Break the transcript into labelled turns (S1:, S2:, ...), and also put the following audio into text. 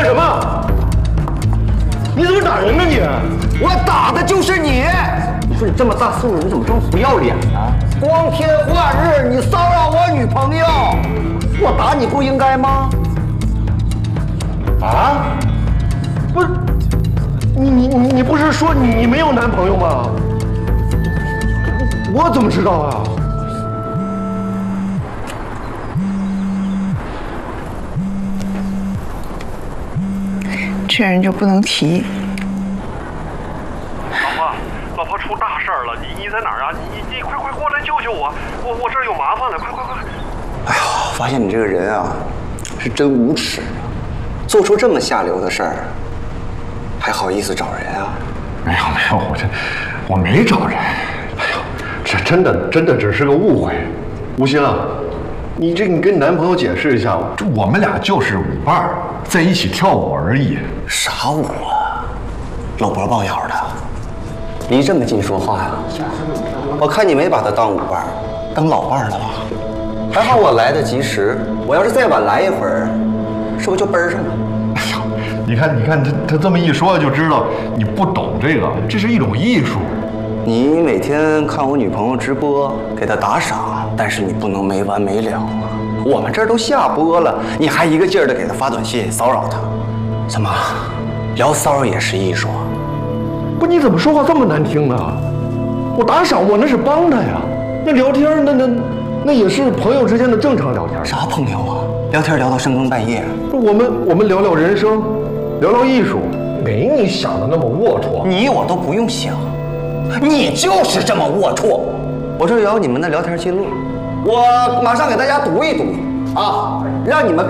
S1: 什么？你怎么打人呢你？
S2: 我打的就是你！你说你这么大岁数，你怎么这么不要脸呢？光天化日你骚扰我女朋友，我打你不应该吗？
S1: 啊？不是，你不是说你没有男朋友吗？我怎么知道啊？
S3: 这人就不能提。
S4: 老婆出大事了！你在哪儿啊？你快过来救救我！我这儿有麻烦了，快！
S2: 哎呀，发现你这个人啊，是真无耻，做出这么下流的事儿，还好意思找人啊？
S1: 没有，我没找人。哎呦，这真的只是个误会。吴昕啊，你跟你男朋友解释一下，我们俩就是舞伴，在一起跳舞而已。
S2: 啥舞啊？搂脖抱腰的，离这么近说话呀？我看你没把他当舞伴，当老伴了吧？还好我来得及时，我要是再晚来一会儿，是不是就奔上了？
S1: 哎呀，你看他这么一说就知道你不懂这个，这是一种艺术。
S2: 你每天看我女朋友直播，给她打赏，但是你不能没完没了啊！我们这儿都下播了，你还一个劲儿的给她发短信骚扰她，怎么聊骚也是艺术啊？
S1: 不，你怎么说话这么难听呢？我打赏我那是帮他呀，那聊天那也是朋友之间的正常聊天。
S2: 啥朋友啊？聊天聊到深更半夜。
S1: 我们聊聊人生，聊聊艺术，没你想的那么龌龊。
S2: 你我都不用想，你就是这么龌龊。我这有你们的聊天记录，我马上给大家读一读啊，让你们。